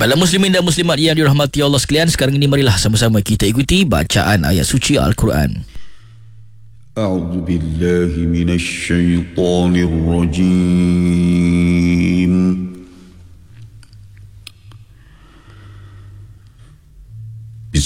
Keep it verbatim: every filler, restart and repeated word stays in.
Baiklah muslimin dan muslimat yang dirahmati Allah sekalian, sekarang ini marilah sama-sama kita ikuti bacaan ayat suci Al-Quran. A'udzu billahi minasy syaithanir rajim.